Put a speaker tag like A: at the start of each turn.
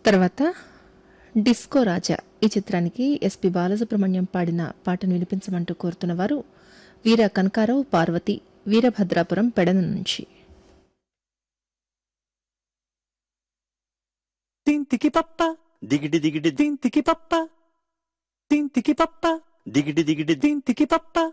A: తర్వాత డిస్కో రాజా ఈ చిత్రానికి ఎస్పి బాలసుబ్రహ్మణ్యం పాడిన పాటను వినిపించమంటూ కోరుతున్న వారు వీర కనకారావు పార్వతి వీరభద్రాపురం పెడన నుంచి.
B: తింతికి పప్ప దిగిడి దిగిడి తింతికి పప్ప తింతికి పప్ప దిగిడి దిగిడి తింతికి పప్ప